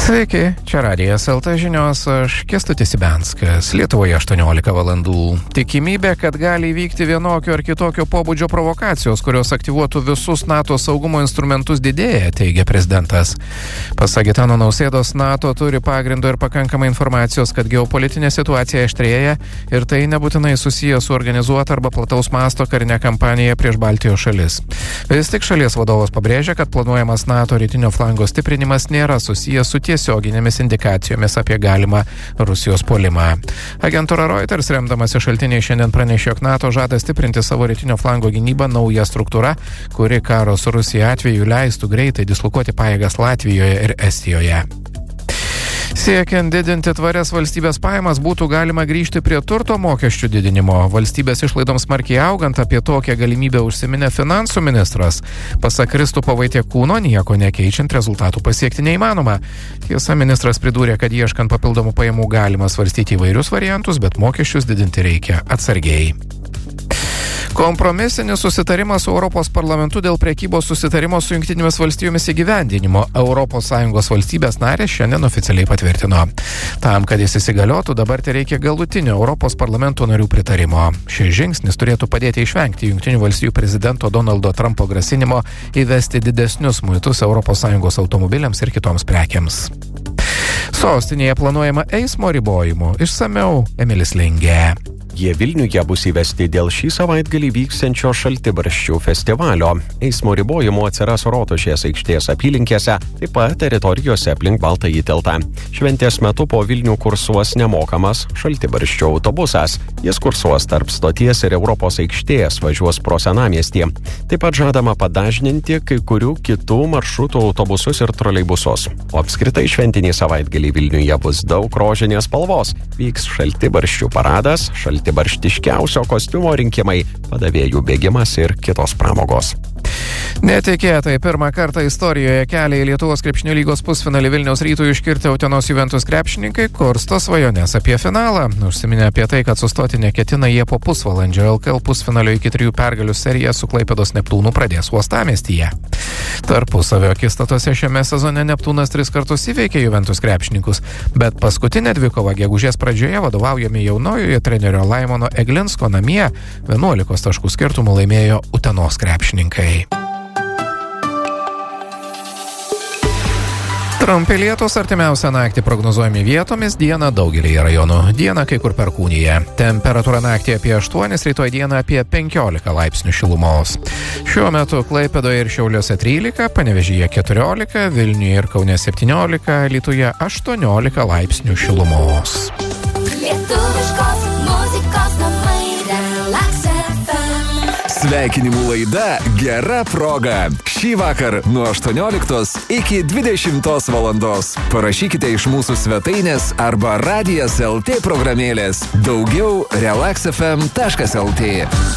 Sveiki, čia Radijas LT žinios, aš Kęstutis Ibenskas. Lietuvoje 18 valandų. Tikimybė, kad gali įvykti vienokio ar kitokio pobūdžio provokacijos, kurios aktyvuotų visus NATO saugumo instrumentus, didėja, teigia prezidentas. Pasak Gitano Nausėdos, NATO turi pagrindo ir pakankamai informacijos, kad geopolitinė situacija aštrėja ir tai nebūtinai susiję su organizuota arba plataus masto karinė kampanija prieš Baltijos šalis. Vis tik šalies vadovas pabrėžia, kad planuojamas NATO rytinio flango stiprinimas nėra susijęs su tiesioginėmis indikacijomis apie galimą Rusijos puolimą. Agentūra Reuters, remdamasi šaltiniai, šiandien pranešė, jog NATO žada stiprinti savo rytinio flango gynybą nauja struktūra, kuri karo su Rusija atveju leistų greitai dislokuoti pajėgas Latvijoje ir Estijoje. Siekiant didinti tvarias valstybės pajamas, būtų galima grįžti prie turto mokesčių didinimo. Valstybės išlaidoms smarkiai augant, apie tokią galimybę užsiminė finansų ministras. Pasak Kristupo Vaitiekūno, nieko nekeičiant rezultatų pasiekti neįmanoma. Tiesa, ministras pridūrė, kad ieškant papildomų pajamų galima svarstyti įvairius variantus, bet mokesčius didinti reikia atsargiai. Kompromisinis susitarimas su Europos parlamentu dėl prekybos susitarimo su Jungtinėmis valstijomis įgyvendinimo ES valstybės narės šiandien oficialiai patvirtino. Tam, kad jis įsigaliotų, dabar reikia galutinio Europos parlamento narių pritarimo. Šis žingsnis turėtų padėti išvengti Jungtinių valstijų prezidento Donaldo Trumpo grasinimo įvesti didesnius muitus ES automobiliams ir kitoms prekiams. Sostinėje planuojama eismo ribojimų. Išsamiau Emilis Lingė. Jie Vilniuje bus įvesti dėl šį savaitgalį vyksiančio Šaltibarščių festivalio. Eismo ribojimų atsiras Rotušės aikštės apylinkėse, taip pat teritorijose aplink Baltąjį tiltą. Šventės metu po Vilnių kursuos nemokamas Šaltibarščių autobusas. Jis kursuos tarp stoties ir Europos aikštės, važiuos pro senamiestį. Taip pat žadama padažninti kai kurių kitų maršrutų autobusus ir troleibusus. O apskritai šventinį savaitgalį Vilniuje bus daug rožinės spalvos. Vyks Šaltibarščių paradas, barštiškiausio kostiumo rinkimai, padavėjų bėgimas ir kitos pramogos. Netikėtai pirmą kartą istorijoje kelią į Lietuvos krepšinio lygos pusfinalį Vilniaus Rytui iškirtę Utenos Juventus krepšininkai kursto svajones apie finalą. Užsiminė apie tai, kad sustoti neketina jie po pusvalandžio. LKL pusfinalio iki 3 pergalių seriją su Klaipėdos Neptūnu pradės uostamiestyje. Tarpusavio akistatose šiame sezone Neptūnas 3 kartus įveikė Juventus krepšininkus, bet paskutinė dvikova gegužės pradžioje vadovaujami jaunojoje trenerio Laimono Eglinsko namie 11 taškų skirtumu laimėjo Utenos krepšininkai. Trumpi lietūs artimiausią naktį prognozuojami vietomis, dieną daugelyje rajonų. Dieną kai kur perkūnija. Temperatūra naktį apie 8, rytoj dieną apie 15 laipsnių šilumos. Šiuo metu Klaipėdoje ir Šiauliuose 13, Panevėžyje 14, Vilniuje ir Kaune 17, Alytuje 18 laipsnių šilumos. Lietuviškos muzikos namai Relax FM. Sveikinimų laida Gera proga. Šį vakar nuo 18 iki 20 valandos. Parašykite iš mūsų svetainės arba Radijas LT programėlės. Daugiau relaxfm.lt.